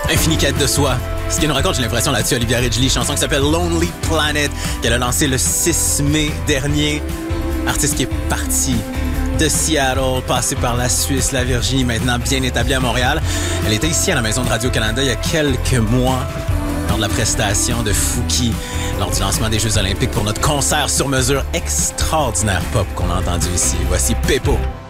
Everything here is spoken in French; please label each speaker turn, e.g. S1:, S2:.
S1: Infini quête de soi. Ce qui nous raconte, j'ai l'impression là-dessus, Olivia Ridgely, chanson qui s'appelle Lonely Planet, qu'elle a lancée le 6 mai dernier. Artiste qui est parti de Seattle, passé par la Suisse, la Virginie, maintenant bien établie à Montréal. Elle était ici à la Maison de Radio-Canada il y a quelques mois, lors de la prestation de Fouki, lors du lancement des Jeux olympiques pour notre concert sur mesure extraordinaire pop qu'on a entendu ici. Voici Pepo.